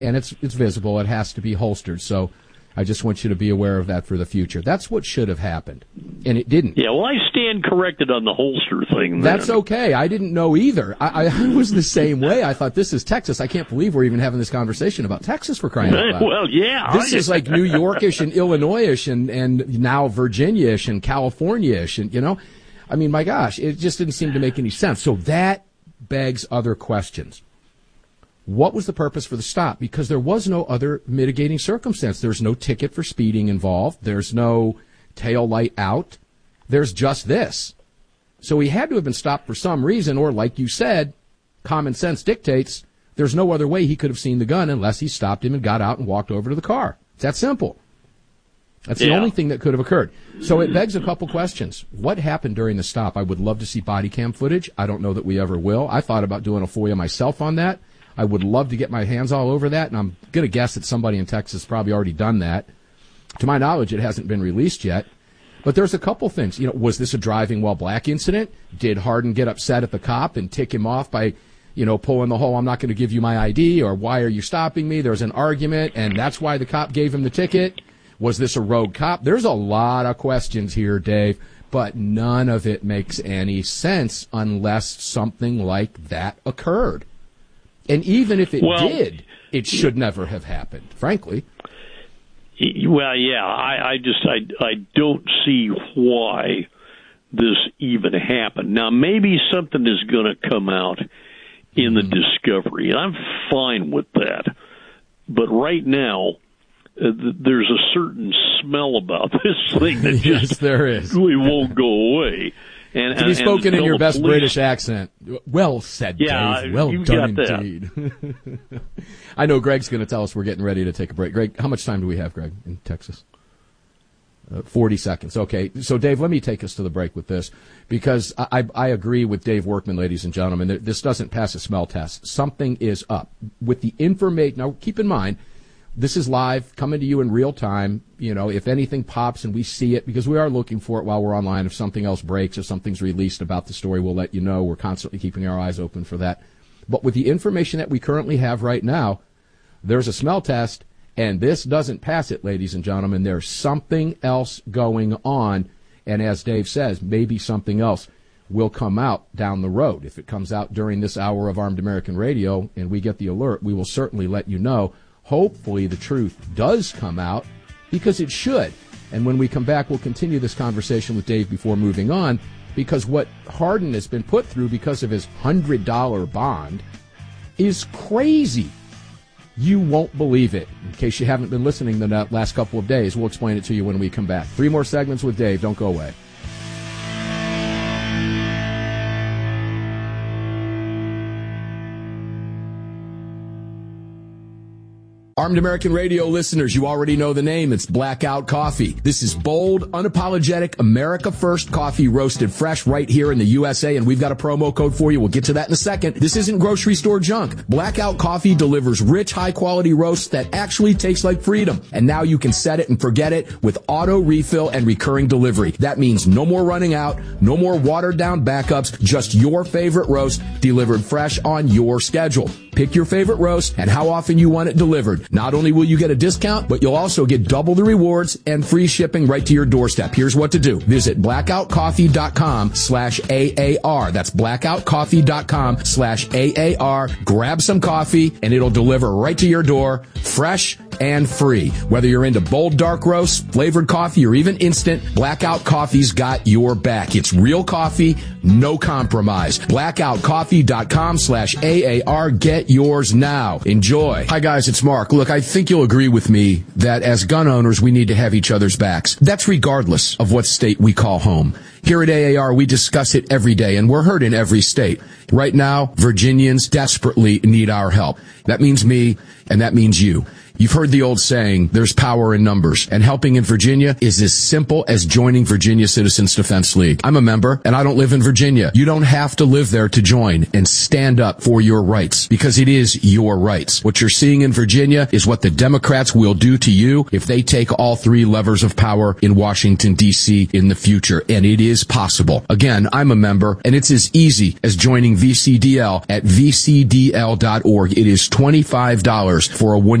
and it's visible. It has to be holstered. So I just want you to be aware of that for the future. That's what should have happened, and it didn't. Yeah, well, I stand corrected on the holster thing. That's okay. I didn't know either. I was the same way. I thought, this is Texas. I can't believe we're even having this conversation about Texas, for crying out loud. Well, yeah. This is like New Yorkish and Illinois-ish and now Virginia-ish and California-ish. And, I mean, my gosh, it just didn't seem to make any sense. So that begs other questions. What was the purpose for the stop? Because there was no other mitigating circumstance. There's no ticket for speeding involved. There's no tail light out. There's just this. So he had to have been stopped for some reason, or like you said, common sense dictates there's no other way he could have seen the gun unless he stopped him and got out and walked over to the car. It's that simple. That's the only thing that could have occurred. So it begs a couple questions. What happened during the stop? I would love to see body cam footage. I don't know that we ever will. I thought about doing a FOIA myself on that. I would love to get my hands all over that, and I'm going to guess that somebody in Texas has probably already done that. To my knowledge, it hasn't been released yet. But there's a couple things. Was this a driving while black incident? Did Hardin get upset at the cop and tick him off by, pulling the whole, I'm not going to give you my ID, or why are you stopping me? There's an argument, and that's why the cop gave him the ticket. Was this a rogue cop? There's a lot of questions here, Dave, but none of it makes any sense unless something like that occurred. And even if it did, it should never have happened, frankly. Well, yeah, I don't see why this even happened. Now, maybe something is going to come out in the discovery, and I'm fine with that. But right now, there's a certain smell about this thing that yes, there is. Really won't go away. And to be spoken in your best British accent. Well said, yeah, Dave. Well done indeed. I know Greg's going to tell us we're getting ready to take a break. Greg, how much time do we have, Greg, in Texas? 40 seconds. Okay. So, Dave, let me take us to the break with this, because I agree with Dave Workman, ladies and gentlemen. This doesn't pass a smell test. Something is up. With the information, now keep in mind, this is live, coming to you in real time. If anything pops and we see it, because we are looking for it while we're online. If something else breaks or something's released about the story, we'll let you know. We're constantly keeping our eyes open for that. But with the information that we currently have right now, there's a smell test, and this doesn't pass it, ladies and gentlemen. There's something else going on, and as Dave says, maybe something else will come out down the road. If it comes out during this hour of Armed American Radio and we get the alert, we will certainly let you know. Hopefully the truth does come out, because it should. And when we come back, we'll continue this conversation with Dave before moving on, because what Hardin has been put through because of his $100 bond is crazy. You won't believe it. In case you haven't been listening the last couple of days, we'll explain it to you when we come back. 3 more segments with Dave. Don't go away. Armed American Radio listeners, you already know the name. It's Blackout Coffee. This is bold, unapologetic, America First coffee roasted fresh right here in the USA, and we've got a promo code for you. We'll get to that in a second. This isn't grocery store junk. Blackout Coffee delivers rich, high-quality roasts that actually taste like freedom. And now you can set it and forget it with auto refill and recurring delivery. That means no more running out, no more watered-down backups, just your favorite roast delivered fresh on your schedule. Pick your favorite roast and how often you want it delivered. Not only will you get a discount, but you'll also get double the rewards and free shipping right to your doorstep. Here's what to do. Visit blackoutcoffee.com/AAR. That's blackoutcoffee.com/AAR. Grab some coffee and it'll deliver right to your door, fresh and free. Whether you're into bold dark roasts, flavored coffee, or even instant, Blackout Coffee's got your back. It's real coffee, no compromise. blackoutcoffee.com/AAR. Get yours now. Enjoy. Hi guys, it's Mark. Look, I think you'll agree with me that as gun owners, we need to have each other's backs. That's regardless of what state we call home. Here at AAR, we discuss it every day, and we're heard in every state. Right now, Virginians desperately need our help. That means me, and that means you. You've heard the old saying, there's power in numbers, and helping in Virginia is as simple as joining Virginia Citizens Defense League. I'm a member, and I don't live in Virginia. You don't have to live there to join and stand up for your rights, because it is your rights. What you're seeing in Virginia is what the Democrats will do to you if they take all three levers of power in Washington, D.C. in the future, and it is possible. Again, I'm a member, and it's as easy as joining VCDL at vcdl.org. It is $25 for a 1